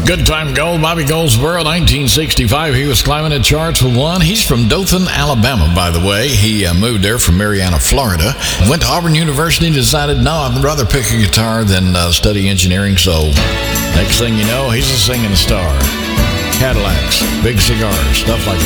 Good Time Gold, Bobby Goldsboro, 1965. He was climbing the charts with one. He's from Dothan, Alabama, by the way. He moved there from Marianna, Florida. Went to Auburn University and decided, no, I'd rather pick a guitar than study engineering. So next thing you know, he's a singing star. Cadillacs, big cigars, stuff like that.